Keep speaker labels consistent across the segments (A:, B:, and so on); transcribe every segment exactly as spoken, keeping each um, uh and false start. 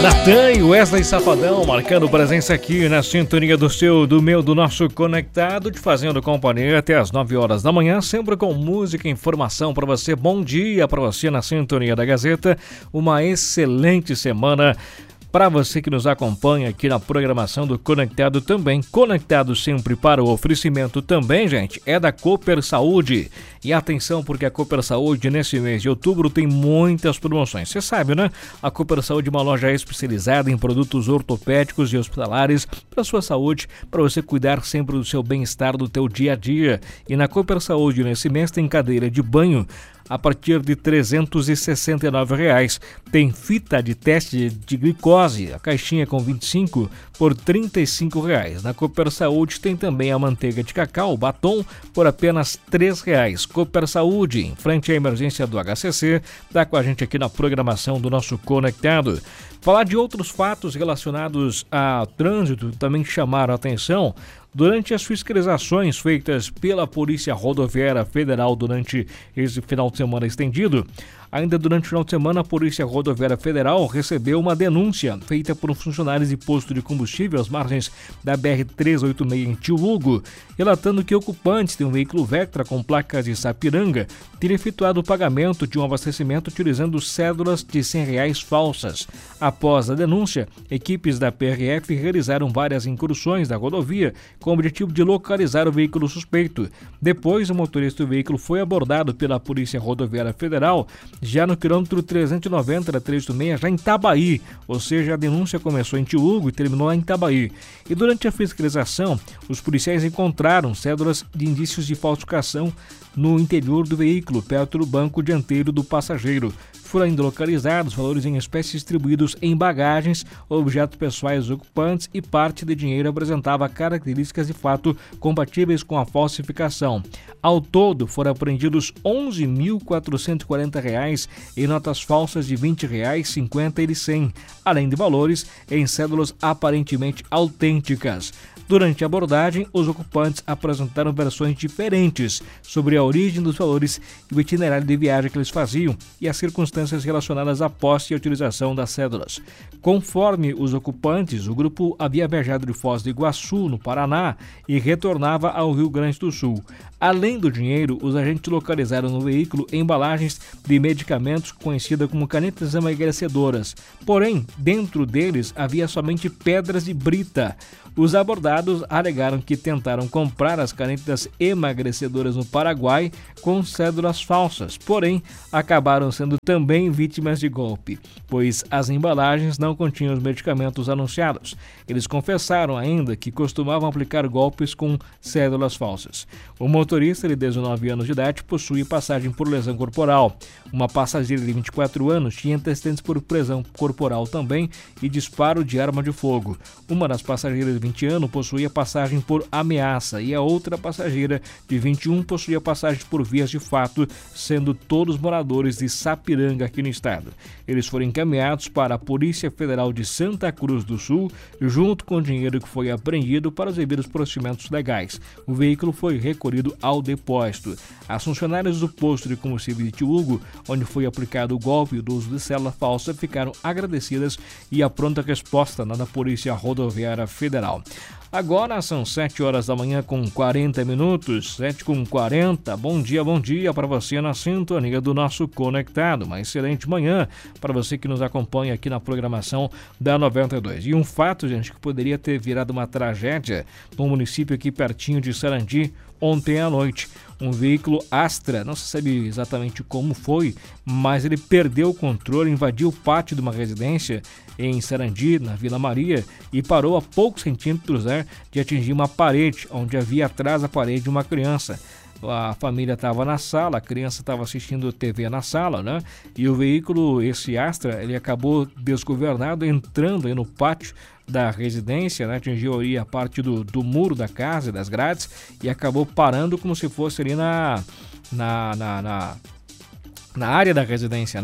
A: Natan e Wesley Safadão marcando presença aqui na sintonia do seu, do meu, do nosso Conectado, te fazendo companhia até as nove horas da manhã, sempre com música e informação para você. Bom dia para você na sintonia da Gazeta, uma excelente semana para você que nos acompanha aqui na programação do Conectado também. Conectado sempre para o oferecimento também, gente, é da Cooper Saúde. E atenção, porque a Cooper Saúde nesse mês de outubro tem muitas promoções. Você sabe, né? A Cooper Saúde é uma loja especializada em produtos ortopédicos e hospitalares para sua saúde, para você cuidar sempre do seu bem-estar do teu dia a dia. E na Cooper Saúde nesse mês tem cadeira de banho a partir de trezentos e sessenta e nove reais. Tem fita de teste de glicose, a caixinha com vinte e cinco por trinta e cinco reais. Na Cooper Saúde tem também a manteiga de cacau, batom, por apenas três reais. Cooper Saúde, em frente à emergência do H C C, está com a gente aqui na programação do nosso Conectado. Falar de outros fatos relacionados ao trânsito também chamaram a atenção. Durante as fiscalizações feitas pela Polícia Rodoviária Federal durante esse final de semana estendido, ainda durante o final de semana, a Polícia Rodoviária Federal recebeu uma denúncia feita por funcionários de posto de combustível às margens da B R trezentos e oitenta e seis em Tio Hugo, relatando que ocupantes de um veículo Vectra com placas de Sapiranga teriam efetuado o pagamento de um abastecimento utilizando cédulas de cem reais falsas. Após a denúncia, equipes da P R F realizaram várias incursões da rodovia com o objetivo de localizar o veículo suspeito. Depois, o motorista do veículo foi abordado pela Polícia Rodoviária Federal já no quilômetro trezentos e noventa da trezentos e oitenta e seis, já em Itabaí, ou seja, a denúncia começou em Tio Hugo e terminou lá em Itabaí. E durante a fiscalização, os policiais encontraram cédulas de indícios de falsificação no interior do veículo, perto do banco dianteiro do passageiro. Foram ainda localizados valores em espécie distribuídos em bagagens, objetos pessoais dos ocupantes e parte de dinheiro apresentava características de fato compatíveis com a falsificação. Ao todo, foram apreendidos onze mil quatrocentos e quarenta reais em notas falsas de vinte reais, cinquenta e de cem, além de valores em cédulas aparentemente autênticas. Durante a abordagem, os ocupantes apresentaram versões diferentes sobre a origem dos valores e o itinerário de viagem que eles faziam e as circunstâncias relacionadas à posse e utilização das cédulas. Conforme os ocupantes, o grupo havia viajado de Foz do Iguaçu, no Paraná, e retornava ao Rio Grande do Sul. Além do dinheiro, os agentes localizaram no veículo embalagens de medicamentos conhecidas como canetas emagrecedoras. Porém, dentro deles havia somente pedras de brita. Os abordados alegaram que tentaram comprar as canetas emagrecedoras no Paraguai com cédulas falsas, porém acabaram sendo também vítimas de golpe, pois as embalagens não continham os medicamentos anunciados. Eles confessaram ainda que costumavam aplicar golpes com cédulas falsas. O motorista de dezenove anos de idade possuía passagem por lesão corporal. Uma passageira de vinte e quatro anos tinha antecedentes por lesão corporal também e disparo de arma de fogo. Uma das passageiras de vinte anos possuía passagem por ameaça e a outra passageira de vinte e um possuía passagem por vias de fato, sendo todos moradores de Sapiranga aqui no estado. Eles foram encaminhados para a Polícia Federal de Santa Cruz do Sul, junto com o dinheiro que foi apreendido para os devidos procedimentos legais. O veículo foi recolhido ao depósito. As funcionárias do posto de combustível de Tio Hugo, onde foi aplicado o golpe do uso de cédula falsa, ficaram agradecidas e a pronta resposta na da Polícia Rodoviária Federal. Agora são sete horas da manhã com quarenta minutos, sete com quarenta. Bom dia, bom dia para você na sintonia do nosso Conectado. Uma excelente manhã para você que nos acompanha aqui na programação da noventa e dois. E um fato, gente, que poderia ter virado uma tragédia no município aqui pertinho de Sarandi, ontem à noite. Um veículo Astra, não se sabe exatamente como foi, mas ele perdeu o controle, invadiu o pátio de uma residência em Sarandi, na Vila Maria, e parou a poucos centímetros, né, de atingir uma parede, onde havia atrás da parede uma criança. A família estava na sala, a criança estava assistindo T V na sala, né? E o veículo, esse Astra, ele acabou desgovernado, entrando aí no pátio da residência, né? Atingiu ali a parte do, do muro da casa, das grades, e acabou parando como se fosse ali na, na, na, na, na área da residência, né?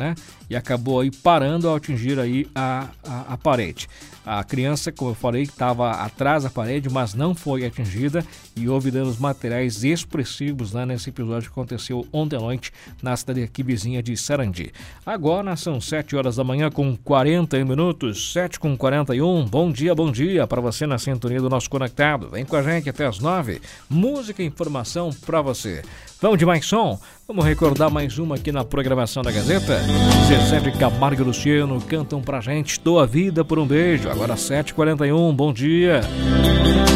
A: e acabou aí parando ao atingir aí a, a, a parede. A criança, como eu falei, estava atrás da parede, mas não foi atingida e houve danos materiais expressivos lá nesse episódio que aconteceu ontem à noite na cidade aqui vizinha de Sarandi. Agora são sete horas da manhã com quarenta minutos, sete com quarenta e um. Bom dia, bom dia para você na sintonia do nosso Conectado. Vem com a gente até as nove. Música e informação para você. Vamos de mais som? Vamos recordar mais uma aqui na programação da Gazeta. Zezé de Camargo e Luciano cantam pra gente Dou a Vida por um Beijo. Agora sete e quarenta e um, bom dia.